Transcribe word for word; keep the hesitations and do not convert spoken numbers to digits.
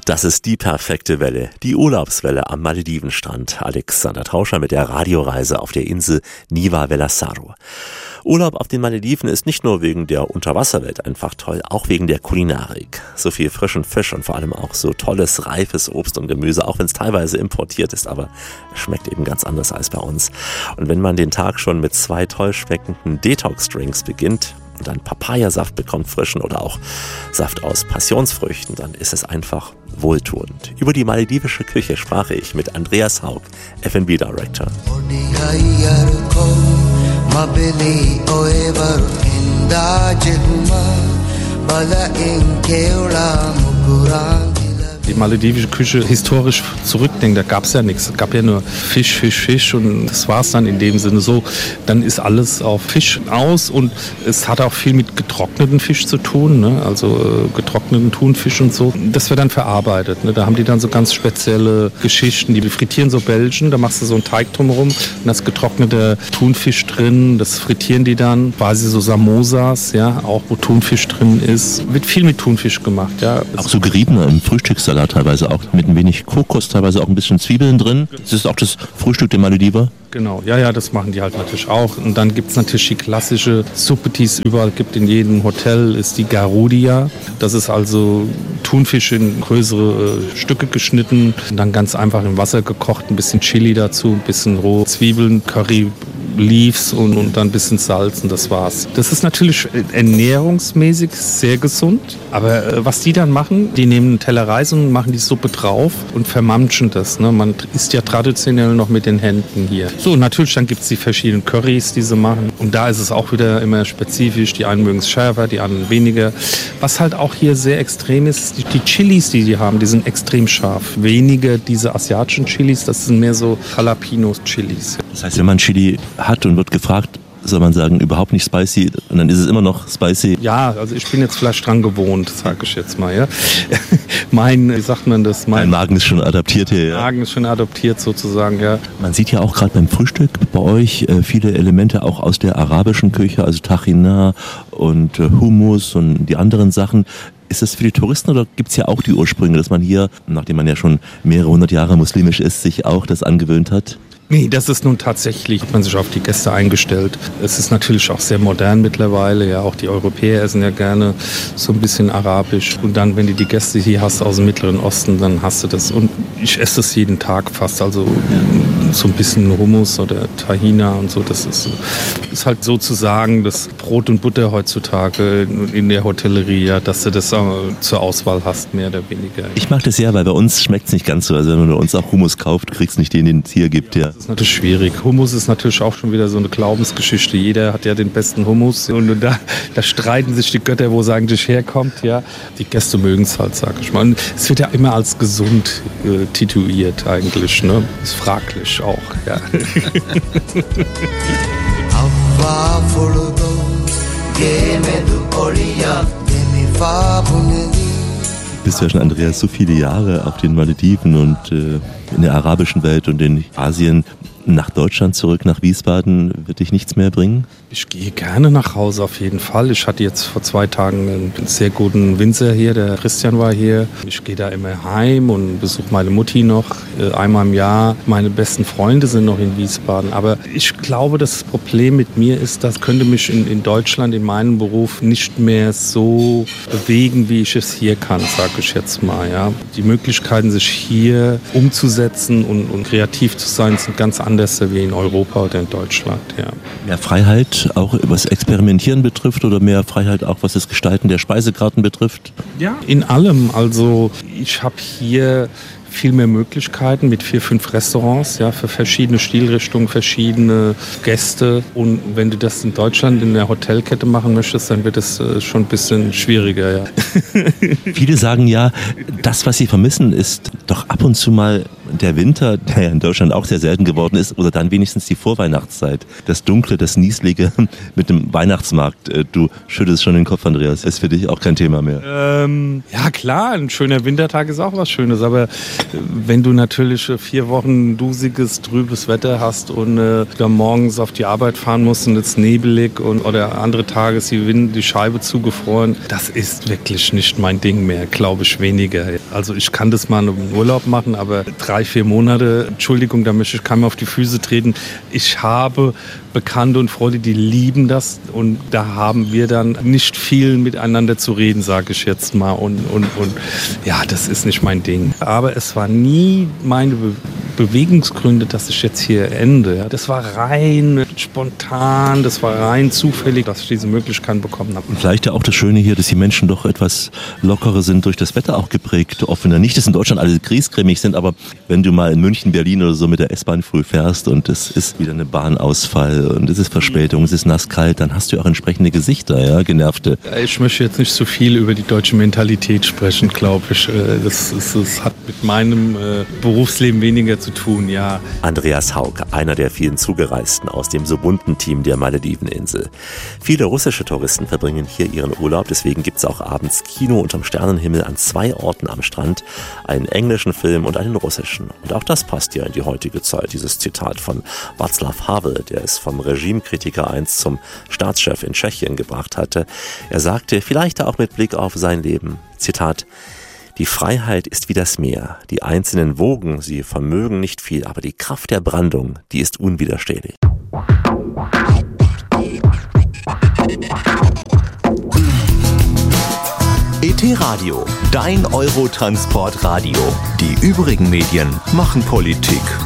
Das ist die perfekte Welle, die Urlaubswelle am Maledivenstrand. Alexander Tauscher mit der Radioreise auf der Insel Niva Velasaro. Urlaub auf den Malediven ist nicht nur wegen der Unterwasserwelt einfach toll, auch wegen der Kulinarik. So viel frischen Fisch und vor allem auch so tolles, reifes Obst und Gemüse, auch wenn es teilweise importiert ist, aber es schmeckt eben ganz anders als bei uns. Und wenn man den Tag schon mit zwei toll schmeckenden Detox-Drinks beginnt und dann Papayasaft bekommt, frischen oder auch Saft aus Passionsfrüchten, dann ist es einfach wohltuend. Über die maledivische Küche sprach ich mit Andreas Haug, F and B Director. Die maledivische Küche historisch zurückdenkt, da gab es ja nichts. Es gab ja nur Fisch, Fisch, Fisch und das war es dann in dem Sinne so. Dann ist alles auf Fisch aus und es hat auch viel mit getrockneten Fisch zu tun, ne? Also äh, getrockneten Thunfisch und so. Das wird dann verarbeitet. Ne? Da haben die dann so ganz spezielle Geschichten. Die frittieren so Bällchen, da machst du so einen Teig drumherum und das getrocknete Thunfisch drin, das frittieren die dann. Quasi so Samosas, ja, auch wo Thunfisch drin ist. Wird viel mit Thunfisch gemacht, ja. Auch so gerieben im Frühstückssalat. Teilweise auch mit ein wenig Kokos, teilweise auch ein bisschen Zwiebeln drin. Das ist auch das Frühstück der Malediver. Genau, ja, ja, das machen die halt natürlich auch. Und dann gibt es natürlich die klassische Suppe, die es überall gibt, in jedem Hotel, ist die Garudia. Das ist also Thunfisch in größere äh, Stücke geschnitten und dann ganz einfach im Wasser gekocht, ein bisschen Chili dazu, ein bisschen rohe Zwiebeln, Curry, Leaves und, und dann ein bisschen Salz und das war's. Das ist natürlich ernährungsmäßig sehr gesund, aber äh, was die dann machen, die nehmen einen Teller Reis und machen die Suppe drauf und vermamschen das. Ne? Man isst ja traditionell noch mit den Händen hier. So, natürlich, dann gibt es die verschiedenen Currys, die sie machen und da ist es auch wieder immer spezifisch. Die einen mögen es schärfer, die anderen weniger. Was halt auch hier sehr extrem ist, die, die Chilis, die die haben, die sind extrem scharf. Weniger diese asiatischen Chilis, das sind mehr so Jalapenos-Chilis. Das heißt, wenn man Chili hat und wird gefragt, soll man sagen, überhaupt nicht spicy und dann ist es immer noch spicy? Ja, also ich bin jetzt vielleicht dran gewohnt, sage ich jetzt mal. Ja. mein, wie sagt man das? Mein, mein Magen ist schon adaptiert hier. Ja. Magen ist schon adaptiert sozusagen, ja. Man sieht ja auch gerade beim Frühstück bei euch äh, viele Elemente auch aus der arabischen Küche, also Tajina und äh, Hummus und die anderen Sachen. Ist das für die Touristen oder gibt es ja auch die Ursprünge, dass man hier, nachdem man ja schon mehrere hundert Jahre muslimisch ist, sich auch das angewöhnt hat? Nee, das ist nun tatsächlich, hat man sich auf die Gäste eingestellt. Es ist natürlich auch sehr modern mittlerweile, ja, auch die Europäer essen ja gerne so ein bisschen arabisch. Und dann, wenn du die Gäste hier hast aus dem Mittleren Osten, dann hast du das. Und ich esse das jeden Tag fast, also so ein bisschen Hummus oder Tahina und so. Das ist, ist halt sozusagen das Brot und Butter heutzutage in der Hotellerie, ja, dass du das zur Auswahl hast, mehr oder weniger. Ich mag das ja, weil bei uns schmeckt es nicht ganz so. Also wenn man bei uns auch Hummus kauft, kriegst du nicht den, den es hier gibt, ja. Das ist natürlich schwierig. Hummus ist natürlich auch schon wieder so eine Glaubensgeschichte. Jeder hat ja den besten Hummus und da, da streiten sich die Götter, wo es eigentlich herkommt. Ja. Die Gäste mögen es halt, sag ich mal. Und es wird ja immer als gesund äh, tituliert eigentlich. Ne? Ist fraglich auch. Ja. Bist ja schon, Andreas, so viele Jahre auf den Malediven und äh, in der arabischen Welt und in Asien. Nach Deutschland zurück, nach Wiesbaden, wird dich nichts mehr bringen? Ich gehe gerne nach Hause auf jeden Fall. Ich hatte jetzt vor zwei Tagen einen sehr guten Winzer hier, der Christian war hier. Ich gehe da immer heim und besuche meine Mutti noch einmal im Jahr. Meine besten Freunde sind noch in Wiesbaden. Aber ich glaube, das Problem mit mir ist, das könnte mich in, in Deutschland in meinem Beruf nicht mehr so bewegen, wie ich es hier kann, sage ich jetzt mal. Ja. Die Möglichkeiten, sich hier umzusetzen und, und kreativ zu sein, sind ganz anders wie in Europa oder in Deutschland. Ja. Mehr Freiheit auch was Experimentieren betrifft oder mehr Freiheit auch was das Gestalten der Speisekarten betrifft? Ja, in allem. Also ich habe hier viel mehr Möglichkeiten mit vier, fünf Restaurants, ja, für verschiedene Stilrichtungen, verschiedene Gäste. Und wenn du das in Deutschland in der Hotelkette machen möchtest, dann wird es äh, schon ein bisschen schwieriger, ja. Viele sagen ja, das, was sie vermissen, ist doch ab und zu mal der Winter, der ja in Deutschland auch sehr selten geworden ist, oder dann wenigstens die Vorweihnachtszeit. Das Dunkle, das Nieslige mit dem Weihnachtsmarkt. Du schüttelst schon den Kopf, Andreas. Ist für dich auch kein Thema mehr. Ähm, ja klar, ein schöner Wintertag ist auch was Schönes, aber wenn du natürlich vier Wochen dusiges, trübes Wetter hast und äh, dann morgens auf die Arbeit fahren musst und es nebelig und oder andere Tage ist die, Wind, die Scheibe zugefroren, das ist wirklich nicht mein Ding mehr, glaube ich weniger. Also ich kann das mal im Urlaub machen, aber drei, vier Monate, Entschuldigung, da möchte ich keinem auf die Füße treten. Ich habe Bekannte und Freunde, die lieben das und da haben wir dann nicht viel miteinander zu reden, sage ich jetzt mal und, und, und ja, das ist nicht mein Ding. Aber es war nie meine Be- Bewegungsgründe, dass ich jetzt hier ende. Das war rein spontan, das war rein zufällig, dass ich diese Möglichkeit bekommen habe. Und vielleicht ja auch das Schöne hier, dass die Menschen doch etwas lockerer sind, durch das Wetter auch geprägt. Offener. Nicht, dass in Deutschland alle griesgrämig sind, aber wenn du mal in München, Berlin oder so mit der S-Bahn früh fährst und es ist wieder eine Bahnausfall und es ist Verspätung, es ist nass kalt, dann hast du auch entsprechende Gesichter, ja, genervte. Ich möchte jetzt nicht so viel über die deutsche Mentalität sprechen, glaube ich. Das, das, das hat mit meinem Berufsleben weniger zu tun, ja. Andreas Haug, einer der vielen Zugereisten aus dem so bunten Team der Malediveninsel. Viele russische Touristen verbringen hier ihren Urlaub, deswegen gibt es auch abends Kino unterm Sternenhimmel an zwei Orten am Strand, einen englischen Film und einen russischen. Und auch das passt ja in die heutige Zeit, dieses Zitat von Václav Havel, der es vom Regimekritiker einst zum Staatschef in Tschechien gebracht hatte. Er sagte, vielleicht auch mit Blick auf sein Leben, Zitat: Die Freiheit ist wie das Meer. Die einzelnen Wogen, sie vermögen nicht viel, aber die Kraft der Brandung, die ist unwiderstehlich. E T Radio, dein Eurotransport-Radio. Die übrigen Medien machen Politik.